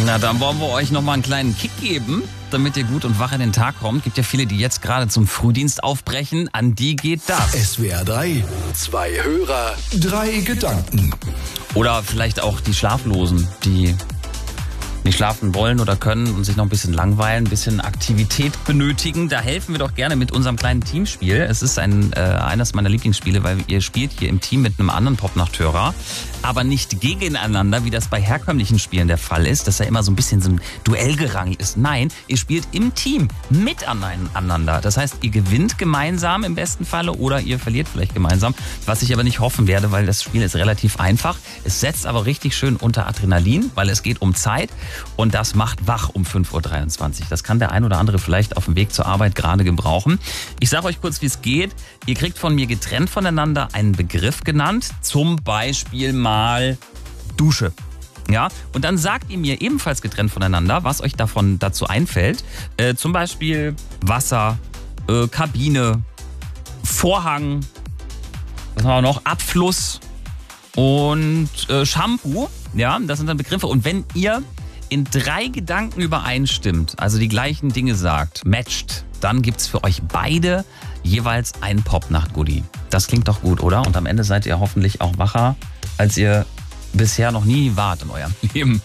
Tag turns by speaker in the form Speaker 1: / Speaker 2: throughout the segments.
Speaker 1: Na, dann wollen wir euch nochmal einen kleinen Kick geben, damit ihr gut und wach in den Tag kommt. Gibt ja viele, die jetzt gerade zum Frühdienst aufbrechen. An die geht das.
Speaker 2: SWR 3, 2 Hörer, 3 Gedanken.
Speaker 1: Oder vielleicht auch die Schlaflosen, die nicht schlafen wollen oder können und sich noch ein bisschen langweilen, ein bisschen Aktivität benötigen. Da helfen wir doch gerne mit unserem kleinen Teamspiel. Es ist eines meiner Lieblingsspiele, weil ihr spielt hier im Team mit einem anderen Popnachthörer, aber nicht gegeneinander, wie das bei herkömmlichen Spielen der Fall ist, dass ja immer so ein bisschen so ein Duellgerangel ist. Nein, ihr spielt im Team miteinander. Das heißt, ihr gewinnt gemeinsam im besten Falle oder ihr verliert vielleicht gemeinsam, was ich aber nicht hoffen werde, weil das Spiel ist relativ einfach. Es setzt aber richtig schön unter Adrenalin, weil es geht um Zeit. Und das macht wach um 5.23 Uhr. Das kann der ein oder andere vielleicht auf dem Weg zur Arbeit gerade gebrauchen. Ich sage euch kurz, wie es geht. Ihr kriegt von mir getrennt voneinander einen Begriff genannt. Zum Beispiel mal Dusche. Ja, und dann sagt ihr mir ebenfalls getrennt voneinander, was euch dazu einfällt. Zum Beispiel Wasser, Kabine, Vorhang, was haben wir noch? Abfluss und Shampoo. Ja, das sind dann Begriffe. Und wenn ihr in 3 Gedanken übereinstimmt, also die gleichen Dinge sagt, matcht, dann gibt's für euch beide jeweils ein Popnacht-Goodie. Das klingt doch gut, oder? Und am Ende seid ihr hoffentlich auch wacher, als ihr bisher noch nie wart in eurem Leben.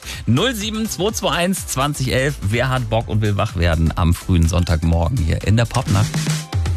Speaker 1: 07221 2011. Wer hat Bock und will wach werden am frühen Sonntagmorgen hier in der Popnacht?